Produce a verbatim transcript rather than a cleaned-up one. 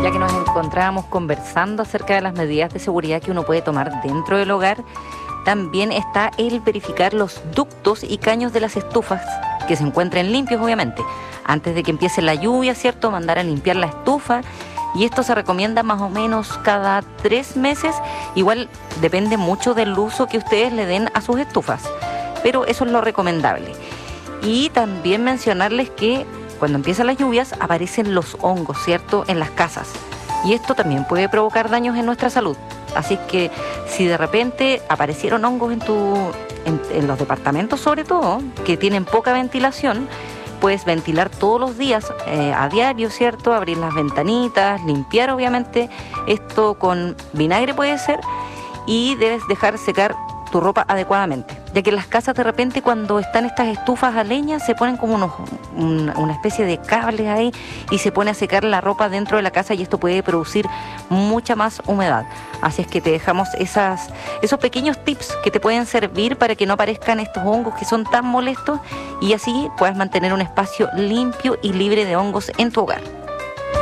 Ya que nos encontrábamos conversando acerca de las medidas de seguridad que uno puede tomar dentro del hogar, también está el verificar los ductos y caños de las estufas, que se encuentren limpios obviamente. Antes de que empiece la lluvia, ¿cierto? Mandar a limpiar la estufa. Y esto se recomienda más o menos cada tres meses. Igual depende mucho del uso que ustedes le den a sus estufas, pero eso es lo recomendable. Y también mencionarles que cuando empiezan las lluvias aparecen los hongos, ¿cierto?, en las casas. Y esto también puede provocar daños en nuestra salud. Así que si de repente aparecieron hongos en, tu, en, en los departamentos, sobre todo, que tienen poca ventilación, puedes ventilar todos los días, eh, a diario, ¿cierto? Abrir las ventanitas, limpiar obviamente, esto con vinagre puede ser, y debes dejar secar tu ropa adecuadamente, ya que en las casas de repente cuando están estas estufas a leña se ponen como unos, una, una especie de cables ahí y se pone a secar la ropa dentro de la casa y esto puede producir mucha más humedad. Así es que te dejamos esas, esos pequeños tips que te pueden servir para que no aparezcan estos hongos que son tan molestos y así puedas mantener un espacio limpio y libre de hongos en tu hogar.